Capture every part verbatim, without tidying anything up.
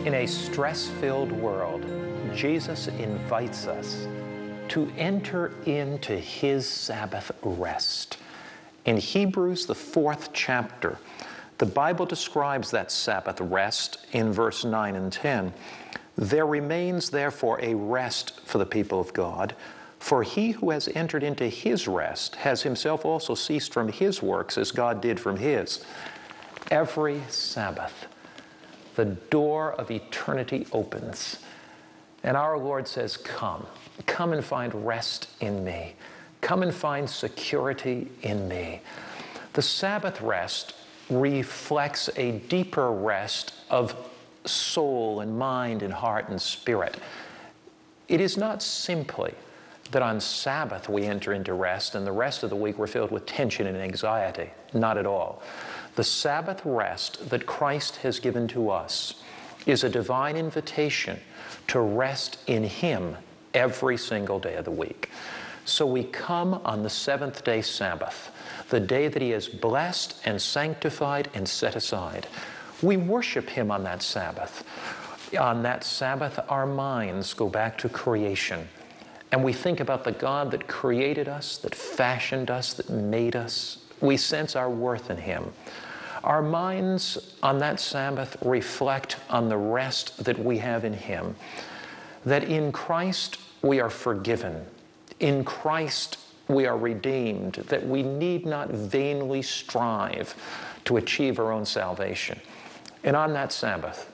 In a stress-filled world, Jesus invites us to enter into his Sabbath rest. In Hebrews, the fourth chapter, the Bible describes that Sabbath rest in verse nine and ten. There remains therefore a rest for the people of God, for he who has entered into his rest has himself also ceased from his works as God did from his. Every Sabbath, the door of eternity opens, and our Lord says, come. Come and find rest in me. Come and find security in me. The Sabbath rest reflects a deeper rest of soul and mind and heart and spirit. It is not simply that on Sabbath we enter into rest and the rest of the week we're filled with tension and anxiety. Not at all. The Sabbath rest that Christ has given to us is a divine invitation to rest in him every single day of the week. So we come on the seventh day Sabbath, the day that he has blessed and sanctified and set aside. We worship him on that Sabbath. On that Sabbath, our minds go back to creation, and we think about the God that created us, that fashioned us, that made us. We sense our worth in him. Our minds on that Sabbath reflect on the rest that we have in him, that in Christ we are forgiven. In Christ we are redeemed, that we need not vainly strive to achieve our own salvation. And on that Sabbath,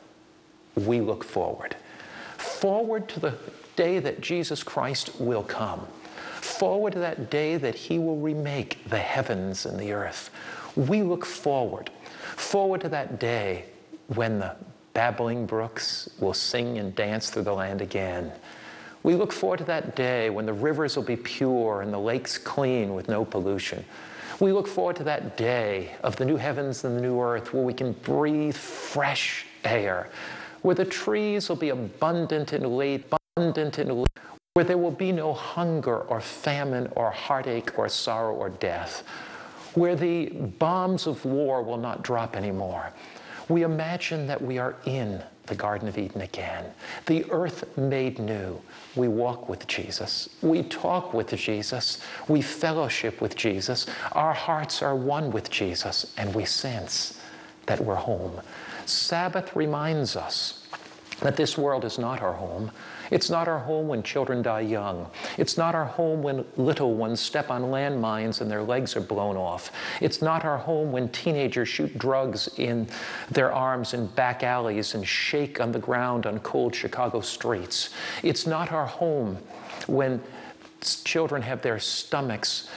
we look forward. Forward to the day that Jesus Christ will come. Forward to that day that he will remake the heavens and the earth. We look forward. Forward to that day when the babbling brooks will sing and dance through the land again. We look forward to that day when the rivers will be pure and the lakes clean with no pollution. We look forward to that day of the new heavens and the new earth where we can breathe fresh air, where the trees will be abundant and late, abundant and late, where there will be no hunger or famine or heartache or sorrow or death, where the bombs of war will not drop anymore. We imagine that we are in the Garden of Eden again, the earth made new. We walk with Jesus. We talk with Jesus. We fellowship with Jesus. Our hearts are one with Jesus, and we sense that we're home. Sabbath reminds us that this world is not our home. It's not our home when children die young. It's not our home when little ones step on landmines and their legs are blown off. It's not our home when teenagers shoot drugs in their arms in back alleys and shake on the ground on cold Chicago streets. It's not our home when children have their stomachs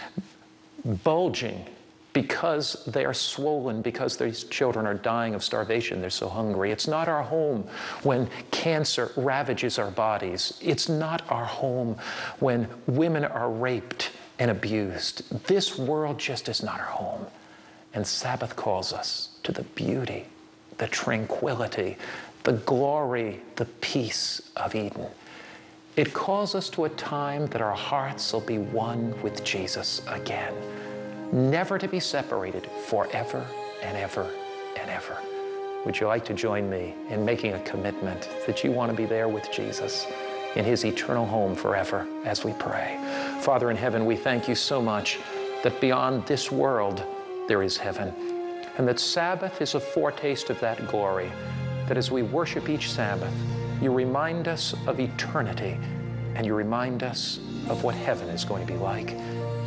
bulging because they are swollen, because these children are dying of starvation, they're so hungry. It's not our home when cancer ravages our bodies. It's not our home when women are raped and abused. This world just is not our home. And Sabbath calls us to the beauty, the tranquility, the glory, the peace of Eden. It calls us to a time that our hearts will be one with Jesus again, never to be separated forever and ever and ever. Would you like to join me in making a commitment that you want to be there with Jesus in his eternal home forever as we pray? Father in heaven, we thank you so much that beyond this world there is heaven, and that Sabbath is a foretaste of that glory, that as we worship each Sabbath, you remind us of eternity, and you remind us of what heaven is going to be like.